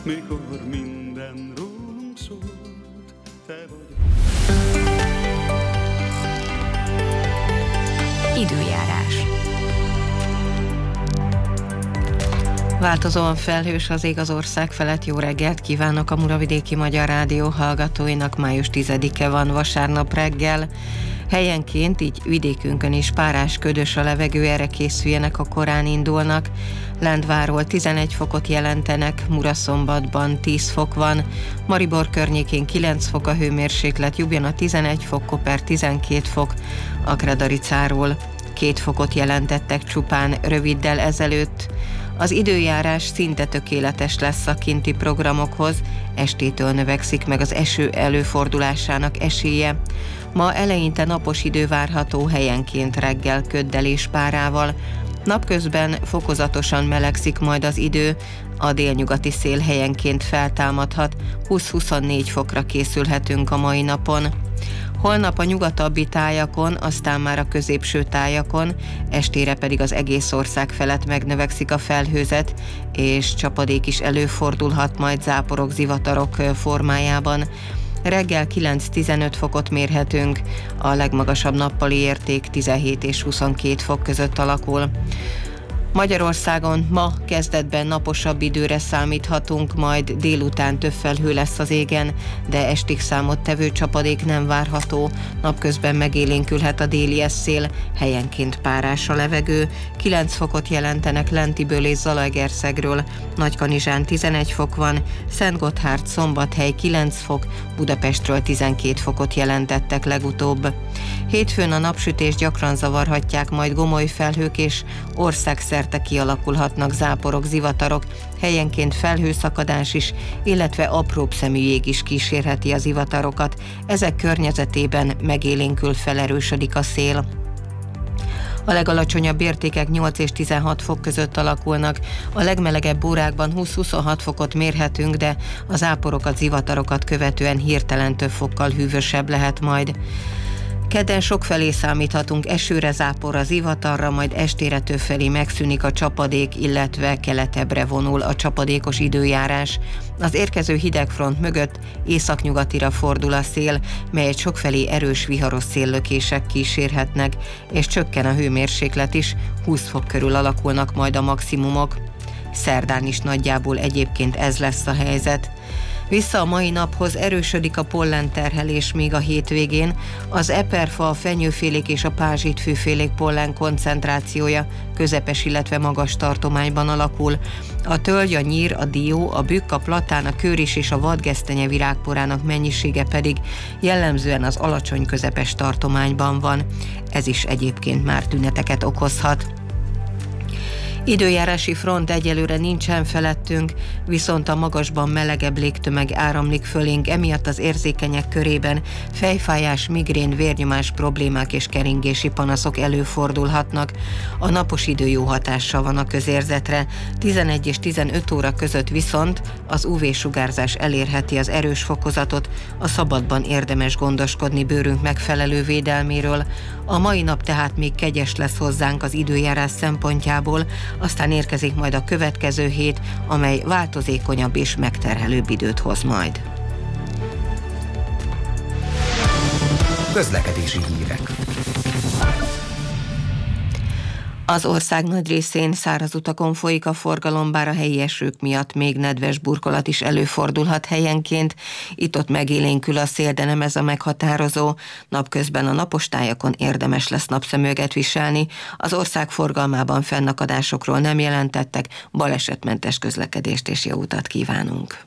mikor minden rólunk szólt, te vagy. Időjárás. Változóan felhős az ég az ország felett. Jó reggelt kívánok a Muravidéki Magyar Rádió hallgatóinak. Május 10-e van, vasárnap reggel. Helyenként, így vidékünkön is párás, ködös a levegő, erre készüljenek, a korán indulnak. Lendváról 11 fokot jelentenek, Muraszombatban 10 fok van, Maribor környékén 9 fok a hőmérséklet, Ljubljana 11 fok, Koper 12 fok, Akradaricáról 2 fokot jelentettek csupán röviddel ezelőtt. Az időjárás szinte tökéletes lesz a kinti programokhoz, estétől növekszik meg az eső előfordulásának esélye. Ma eleinte napos idő várható, helyenként reggel köddel és párával. Napközben fokozatosan melegszik majd az idő, a délnyugati szél helyenként feltámadhat, 20-24 fokra készülhetünk a mai napon. Holnap a nyugatabbi tájakon, aztán már a középső tájakon, estére pedig az egész ország felett megnövekszik a felhőzet, és csapadék is előfordulhat majd záporok, zivatarok formájában. Reggel 9-15 fokot mérhetünk, a legmagasabb nappali érték 17 és 22 fok között alakul. Magyarországon ma kezdetben naposabb időre számíthatunk, majd délután több felhő lesz az égen, de estig számottevő csapadék nem várható, napközben megélénkülhet a déli eszél, helyenként párás a levegő, 9 fokot jelentenek Lentiből és Zalaegerszegről, Nagykanizsán 11 fok van, Szentgotthárd, Szombathely 9 fok, Budapestről 12 fokot jelentettek legutóbb. Hétfőn a napsütés gyakran zavarhatják majd gomoly felhők, és országszerte kialakulhatnak záporok, zivatarok, helyenként felhőszakadás is, illetve apróbb szemű jég is kísérheti a zivatarokat. Ezek környezetében megélénkül, felerősödik a szél. A legalacsonyabb értékek 8 és 16 fok között alakulnak, a legmelegebb órákban 20-26 fokot mérhetünk, de a záporokat, zivatarokat követően hirtelen több fokkal hűvösebb lehet majd. Kedden sokfelé számíthatunk esőre, záporra, zivatarra, majd estére többfelé megszűnik a csapadék, illetve keletebbre vonul a csapadékos időjárás. Az érkező hidegfront mögött északnyugatira fordul a szél, melyet sokfelé erős viharos széllökések kísérhetnek, és csökken a hőmérséklet is, 20 fok körül alakulnak majd a maximumok. Szerdán is nagyjából egyébként ez lesz a helyzet. Vissza a mai naphoz, erősödik a pollenterhelés még a hétvégén, az eperfa, a fenyőfélék és a pázsitfűfélék pollen koncentrációja közepes, illetve magas tartományban alakul. A tölgy, a nyír, a dió, a bükk, a platán, a kőris és a vadgesztenye virágporának mennyisége pedig jellemzően az alacsony közepes tartományban van. Ez is egyébként már tüneteket okozhat. Időjárási front egyelőre nincsen felettünk, viszont a magasban melegebb légtömeg áramlik fölénk, emiatt az érzékenyek körében fejfájás, migrén, vérnyomás problémák és keringési panaszok előfordulhatnak. A napos idő jó hatással van a közérzetre, 11 és 15 óra között viszont az UV-sugárzás elérheti az erős fokozatot, a szabadban érdemes gondoskodni bőrünk megfelelő védelméről. A mai nap tehát még kegyes lesz hozzánk az időjárás szempontjából, aztán érkezik majd a következő hét, amely változékonyabb és megterhelőbb időt hoz majd. Közlekedési hírek. Az ország nagy részén száraz utakon folyik a forgalom, bár a helyi esők miatt még nedves burkolat is előfordulhat helyenként. Itt-ott megélénkül a szél, de nem ez a meghatározó. Napközben a napos tájakon érdemes lesz napszemüveget viselni. Az ország forgalmában fennakadásokról nem jelentettek, balesetmentes közlekedést és jó utat kívánunk.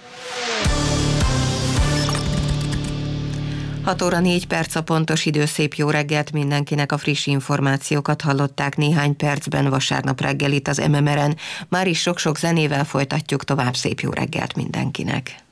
6 óra 4 perc a pontos idő, szép jó reggelt mindenkinek, a friss információkat hallották néhány percben vasárnap reggel itt az MMR-en. Már is sok-sok zenével folytatjuk tovább, szép jó reggelt mindenkinek.